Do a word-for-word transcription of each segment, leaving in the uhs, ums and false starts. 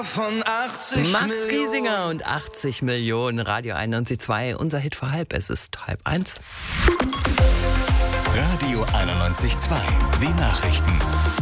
Von achtzig Max Giesinger und achtzig Millionen, Radio einundneunzig Komma zwei, unser Hit für halb, es ist halb eins. Radio einundneunzig Komma zwei, die Nachrichten.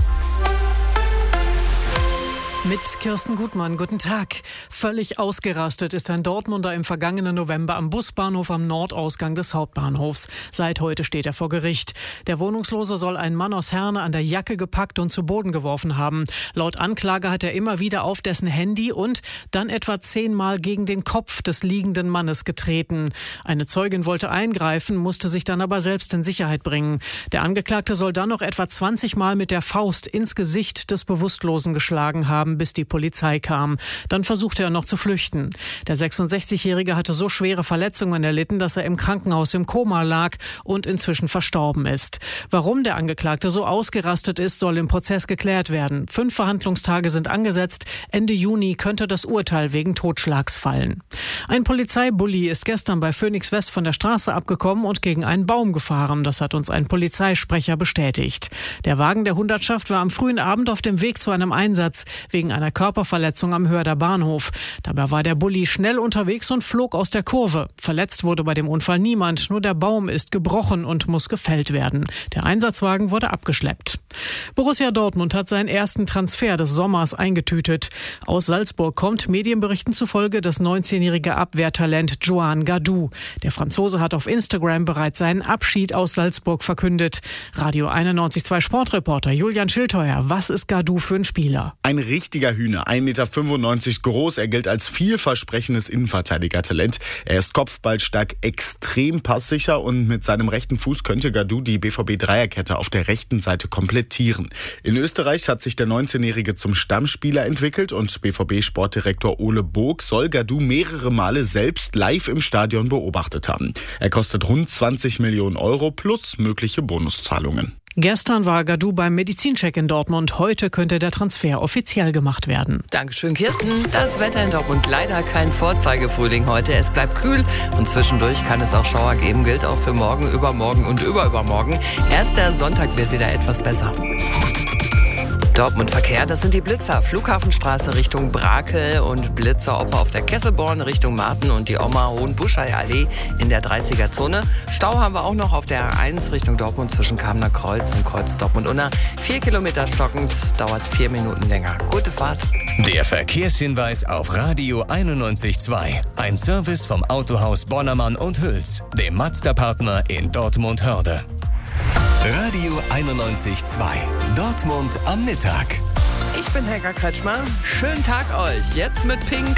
Mit Kirsten Gutmann, guten Tag. Völlig ausgerastet ist ein Dortmunder im vergangenen November am Busbahnhof am Nordausgang des Hauptbahnhofs. Seit heute steht er vor Gericht. Der Wohnungslose soll einen Mann aus Herne an der Jacke gepackt und zu Boden geworfen haben. Laut Anklage hat er immer wieder auf dessen Handy und dann etwa zehnmal gegen den Kopf des liegenden Mannes getreten. Eine Zeugin wollte eingreifen, musste sich dann aber selbst in Sicherheit bringen. Der Angeklagte soll dann noch etwa zwanzig Mal mit der Faust ins Gesicht des Bewusstlosen geschlagen haben, bis die Polizei kam. Dann versuchte er noch zu flüchten. Der sechsundsechzigjährige hatte so schwere Verletzungen erlitten, dass er im Krankenhaus im Koma lag und inzwischen verstorben ist. Warum der Angeklagte so ausgerastet ist, soll im Prozess geklärt werden. Fünf Verhandlungstage sind angesetzt. Ende Juni könnte das Urteil wegen Totschlags fallen. Ein Polizeibully ist gestern bei Phoenix West von der Straße abgekommen und gegen einen Baum gefahren. Das hat uns ein Polizeisprecher bestätigt. Der Wagen der Hundertschaft war am frühen Abend auf dem Weg zu einem Einsatz wegen einer Körperverletzung am Hörder Bahnhof. Dabei war der Bulli schnell unterwegs und flog aus der Kurve. Verletzt wurde bei dem Unfall niemand, nur der Baum ist gebrochen und muss gefällt werden. Der Einsatzwagen wurde abgeschleppt. Borussia Dortmund hat seinen ersten Transfer des Sommers eingetütet. Aus Salzburg kommt Medienberichten zufolge das neunzehnjährige Abwehrtalent Joan Gadou. Der Franzose hat auf Instagram bereits seinen Abschied aus Salzburg verkündet. Radio einundneunzig Komma zwei Sportreporter Julian Schildheuer, was ist Gadou für ein Spieler? Ein richtiger Hühner, ein Meter fünfundneunzig groß. Er gilt als vielversprechendes Innenverteidigertalent. Er ist kopfballstark, extrem passsicher und mit seinem rechten Fuß könnte Gadou die B V B-Dreierkette auf der rechten Seite komplettieren. In Österreich hat sich der neunzehnjährige zum Stammspieler entwickelt und B V B-Sportdirektor Ole Bog soll Gadou mehrere Male selbst live im Stadion beobachtet haben. Er kostet rund zwanzig Millionen Euro plus mögliche Bonuszahlungen. Gestern war Gadou beim Medizincheck in Dortmund. Heute könnte der Transfer offiziell gemacht werden. Dankeschön, Kirsten. Das Wetter in Dortmund leider kein Vorzeigefrühling heute. Es bleibt kühl und zwischendurch kann es auch Schauer geben. Gilt auch für morgen, übermorgen und überübermorgen. Erst der Sonntag wird wieder etwas besser. Dortmund Verkehr, das sind die Blitzer. Flughafenstraße Richtung Brakel und Blitzeroper auf der Kesselborn Richtung Marten und die Oma Hohenbuschei Allee in der dreißiger-Zone. Stau haben wir auch noch auf der A eins Richtung Dortmund zwischen Kamener Kreuz und Kreuz Dortmund-Unna. Vier Kilometer stockend, dauert vier Minuten länger. Gute Fahrt. Der Verkehrshinweis auf Radio einundneunzig Komma zwei. Ein Service vom Autohaus Bonnermann und Hüls, dem Mazda-Partner in Dortmund-Hörde. Radio einundneunzig Komma zwei. Dortmund am Mittag. Ich bin Helga Kretschmer. Schönen Tag euch. Jetzt mit Pink